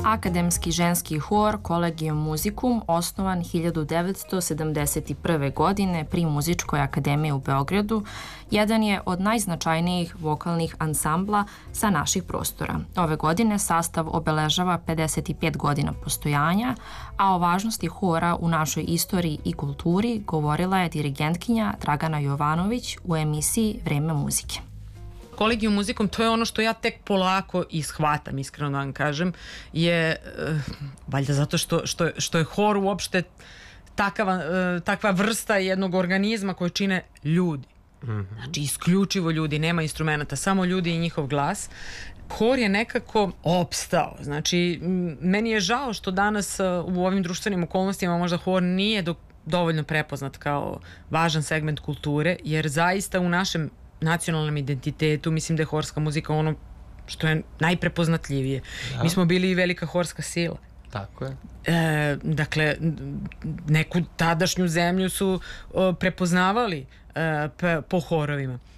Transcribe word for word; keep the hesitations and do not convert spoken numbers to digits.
Akademski ženski hor Collegium Musicum, osnovan hiljadu devetsto sedamdeset prve. godine pri Muzičkoj akademiji u Beogradu, jedan je od najznačajnijih vokalnih ansambla sa naših prostora. Ove godine sastav obeležava pedeset pet godina postojanja, a o važnosti hora u našoj istoriji i kulturi govorila je dirigentkinja Dragana Jovanović u emisiji Vreme muzike. Collegium Musicum, to je ono što ja tek polako ishvatam, iskreno da vam kažem, je uh, valjda zato što, što, što je hor uopšte takava, uh, takva vrsta jednog organizma koju čine ljudi. Mm-hmm. Znači, isključivo ljudi, nema instrumenta, samo ljudi i njihov glas. Hor je nekako opstao. Znači, meni je žao što danas uh, u ovim društvenim okolnostima možda hor nije do, dovoljno prepoznat kao važan segment kulture, jer zaista u našem nacionalnom identitetu mislim da je horska muzika ono što je najprepoznatljivije. Ja. Mi smo bili i velika horska sila. Tako je. E, dakle, neku tadašnju zemlju su o, prepoznavali e, p, po horovima.